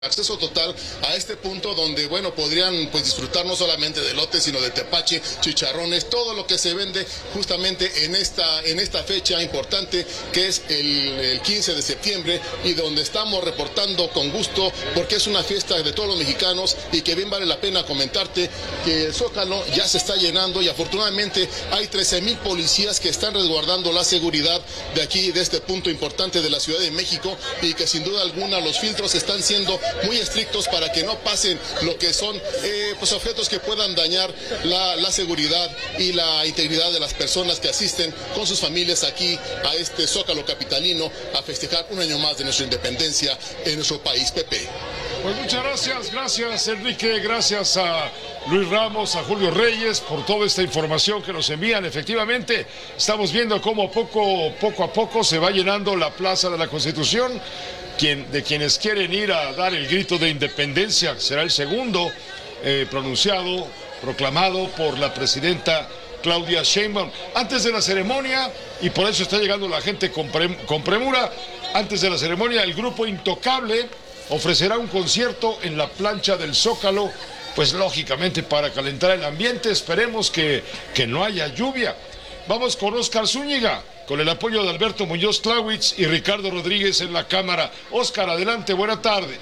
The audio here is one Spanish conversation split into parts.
acceso total a este punto donde, bueno, podrían pues disfrutar no solamente de elotes, sino de tepache, chicharrones, todo lo que se vende justamente en esta fecha importante que es el 15 de septiembre y donde estamos reportando con gusto porque es una fiesta de todos los mexicanos y que bien vale la pena comentarte que el Zócalo ya se está llenando y afortunadamente hay 13,000 policías que están resguardando la seguridad de aquí, de este punto importante de la Ciudad de México y que sin duda alguna los filtros están siendo muy estrictos para que no pasen lo que son pues objetos que puedan dañar la seguridad y la integridad de las personas que asisten con sus familias aquí a este Zócalo capitalino a festejar un año más de nuestra independencia en nuestro país, Pepe. Pues muchas gracias Enrique, gracias a Luis Ramos, a Julio Reyes por toda esta información que nos envían. Efectivamente, estamos viendo cómo poco a poco se va llenando la Plaza de la Constitución. De quienes quieren ir a dar el grito de independencia, será el segundo proclamado por la presidenta Claudia Sheinbaum. Antes de la ceremonia, y por eso está llegando la gente con premura, antes de la ceremonia el grupo Intocable ofrecerá un concierto en la plancha del Zócalo, pues lógicamente para calentar el ambiente. Esperemos que no haya lluvia. Vamos con Óscar Zúñiga, con el apoyo de Alberto Muñoz Clawitz y Ricardo Rodríguez en la cámara. Óscar, adelante, buena tarde.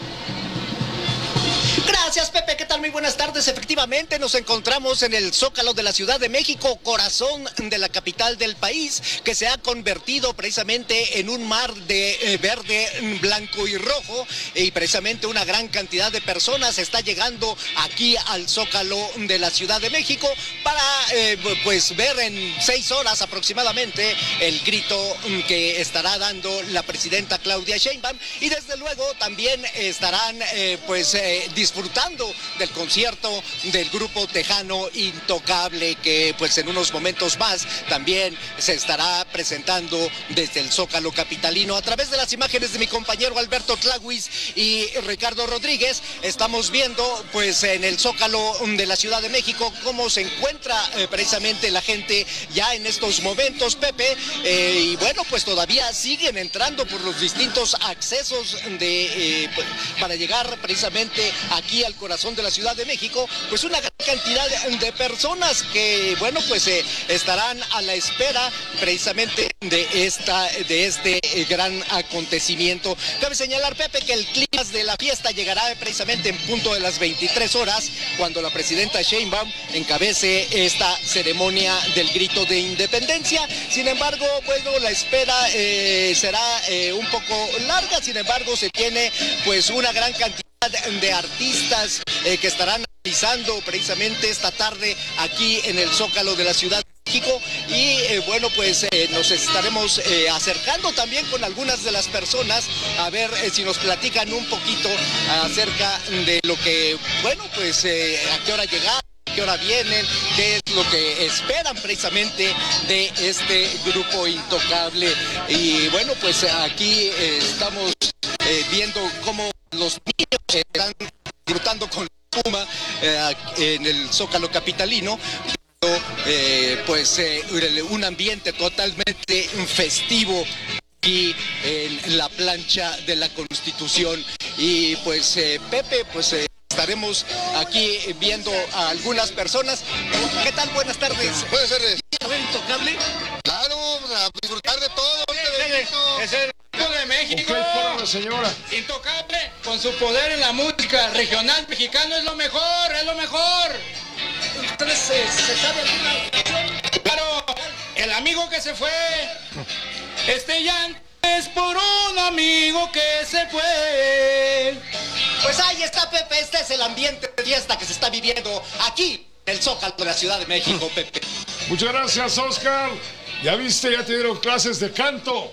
Gracias, Pepe, ¿qué tal? Muy buenas tardes. Efectivamente, nos encontramos en el Zócalo de la Ciudad de México, corazón de la capital del país, que se ha convertido precisamente en un mar de verde, blanco y rojo, y precisamente una gran cantidad de personas está llegando aquí al Zócalo de la Ciudad de México para pues ver en 6 horas aproximadamente el grito que estará dando la presidenta Claudia Sheinbaum, y desde luego también estarán disfrutando del concierto del grupo tejano Intocable, que pues en unos momentos más también se estará presentando desde el Zócalo capitalino. A través de las imágenes de mi compañero Alberto Clawitz y Ricardo Rodríguez, estamos viendo pues en el Zócalo de la Ciudad de México cómo se encuentra precisamente la gente ya en estos momentos, Pepe, y bueno, pues todavía siguen entrando por los distintos accesos para llegar precisamente aquí al corazón de la Ciudad de México, pues una gran cantidad de personas que, bueno, pues estarán a la espera precisamente de este gran acontecimiento. Cabe señalar, Pepe, que el clima de la fiesta llegará precisamente en punto de las 23 horas, cuando la presidenta Sheinbaum encabece esta ceremonia del grito de independencia. Sin embargo, bueno, la espera será un poco larga, sin embargo, se tiene pues una gran cantidad de artistas que estarán realizando precisamente esta tarde aquí en el Zócalo de la Ciudad de México, y bueno, pues nos estaremos acercando también con algunas de las personas a ver si nos platican un poquito acerca de lo que, bueno, pues a qué hora llegar, qué hora vienen, qué es lo que esperan precisamente de este grupo Intocable. Y bueno, pues aquí estamos viendo cómo los niños están disfrutando con la Puma en el Zócalo capitalino, un ambiente totalmente festivo aquí en la plancha de la Constitución. Y pues Pepe, pues estaremos aquí viendo a algunas personas. ¿Qué tal? Buenas tardes. Buenas tardes. ¿A ver, Intocable? Claro, a disfrutar de todo. Es el de México. La señora. Intocable, con su poder en la música regional mexicano, es lo mejor, es lo mejor. ¿Ustedes se sabe alguna canción? Claro, el amigo que se fue, este llanto es por un amigo que se fue. Pues ahí está, Pepe, este es el ambiente de fiesta que se está viviendo aquí en el Zócalo de la Ciudad de México, Pepe. Muchas gracias, Óscar. Ya viste, ya te dieron clases de canto.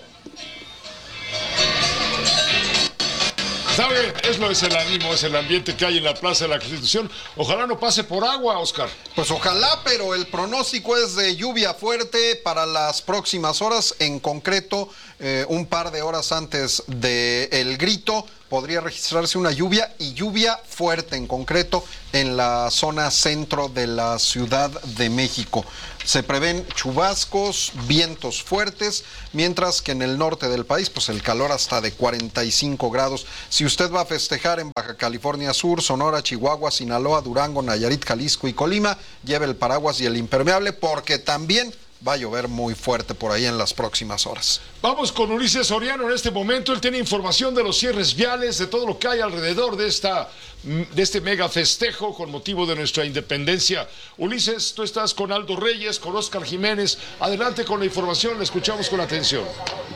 ¿Sabe? Es el ánimo, es el ambiente que hay en la Plaza de la Constitución. Ojalá no pase por agua, Óscar. Pues ojalá, pero el pronóstico es de lluvia fuerte para las próximas horas, en concreto un par de horas antes del grito, podría registrarse una lluvia y lluvia fuerte, en concreto en la zona centro de la Ciudad de México. Se prevén chubascos, vientos fuertes, mientras que en el norte del país, pues el calor hasta de 45 grados. Si usted va a festejar en Baja California Sur, Sonora, Chihuahua, Sinaloa, Durango, Nayarit, Jalisco y Colima, lleve el paraguas y el impermeable, porque también va a llover muy fuerte por ahí en las próximas horas. Vamos con Ulises Soriano en este momento. Él tiene información de los cierres viales, de todo lo que hay alrededor de este mega festejo con motivo de nuestra independencia. Ulises, tú estás con Aldo Reyes, con Oscar Jiménez. Adelante con la información, la escuchamos con atención.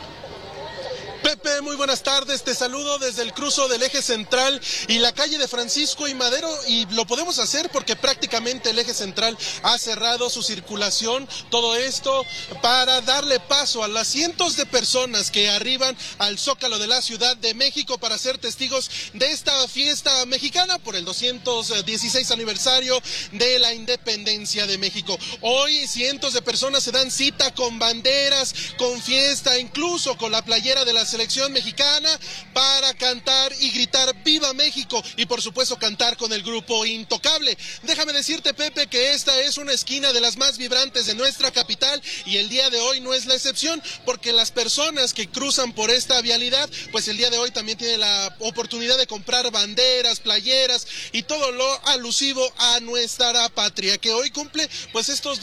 Pepe, muy buenas tardes, te saludo desde el cruce del eje central y la calle de Francisco y Madero, y lo podemos hacer porque prácticamente el eje central ha cerrado su circulación, todo esto para darle paso a las cientos de personas que arriban al Zócalo de la Ciudad de México para ser testigos de esta fiesta mexicana por el 216 aniversario de la independencia de México. Hoy cientos de personas se dan cita con banderas, con fiesta, incluso con la playera de la selección mexicana para cantar y gritar ¡Viva México! Y por supuesto cantar con el grupo Intocable. Déjame decirte, Pepe, que esta es una esquina de las más vibrantes de nuestra capital y el día de hoy no es la excepción, porque las personas que cruzan por esta vialidad, pues el día de hoy también tienen la oportunidad de comprar banderas, playeras y todo lo alusivo a nuestra patria, que hoy cumple pues estos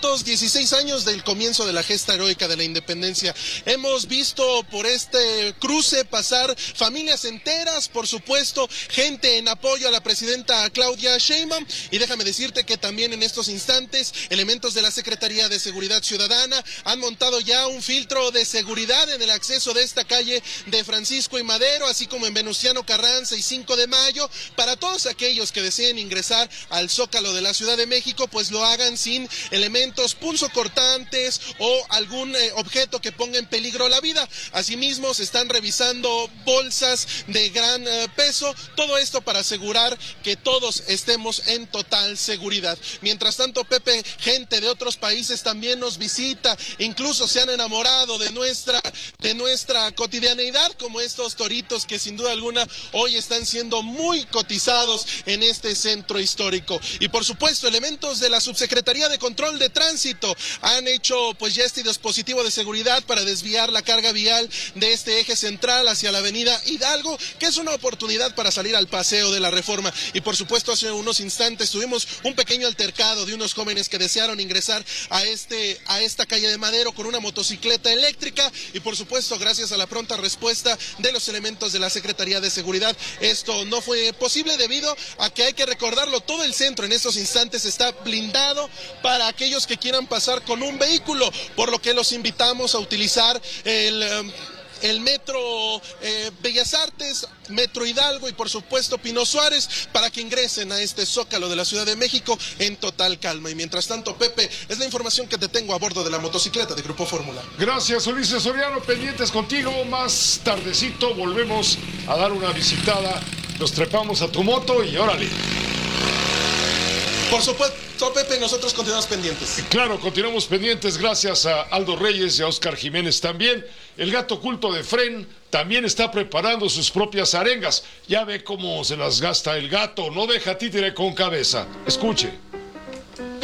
216 años del comienzo de la gesta heroica de la independencia. Hemos visto por este cruce pasar familias enteras, por supuesto, gente en apoyo a la presidenta Claudia Sheinbaum, y déjame decirte que también en estos instantes elementos de la Secretaría de Seguridad Ciudadana han montado ya un filtro de seguridad en el acceso de esta calle de Francisco y Madero, así como en Venustiano Carranza y 5 de Mayo, para todos aquellos que deseen ingresar al Zócalo de la Ciudad de México, pues lo hagan sin elementos punzocortantes o algún objeto que ponga en peligro la vida. Asimismo, se están revisando bolsas de gran peso, todo esto para asegurar que todos estemos en total seguridad. Mientras tanto, Pepe, gente de otros países también nos visita, incluso se han enamorado de nuestra cotidianeidad, como estos toritos que sin duda alguna hoy están siendo muy cotizados en este centro histórico. Y por supuesto, elementos de la Subsecretaría de Control de Tránsito han hecho pues ya este dispositivo de seguridad para desviar la carga vial de este eje central hacia la avenida Hidalgo, que es una oportunidad para salir al paseo de la Reforma. Y por supuesto, hace unos instantes tuvimos un pequeño altercado de unos jóvenes que desearon ingresar a esta calle de Madero con una motocicleta eléctrica, y por supuesto, gracias a la pronta respuesta de los elementos de la Secretaría de Seguridad, esto no fue posible debido a que, hay que recordarlo, todo el centro en estos instantes está blindado para aquellos que quieran pasar con un vehículo, por lo que los invitamos a utilizar el metro Bellas Artes, metro Hidalgo y por supuesto Pino Suárez para que ingresen a este Zócalo de la Ciudad de México en total calma. Y mientras tanto, Pepe, es la información que te tengo a bordo de la motocicleta de Grupo Fórmula. Gracias, Ulises Soriano, pendientes contigo. Más tardecito volvemos a dar una visitada, nos trepamos a tu moto y órale. Por supuesto, Pepe, nosotros continuamos pendientes. Claro, continuamos pendientes gracias a Aldo Reyes y a Oscar Jiménez también. El gato oculto de Fren también está preparando sus propias arengas. Ya ve cómo se las gasta el gato, no deja títere con cabeza. Escuche.